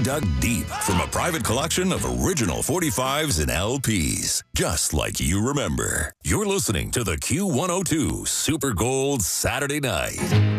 dug deep from a private collection of original 45s and LPs, just like you remember. You're listening to the Q102 Super Gold Saturday Night.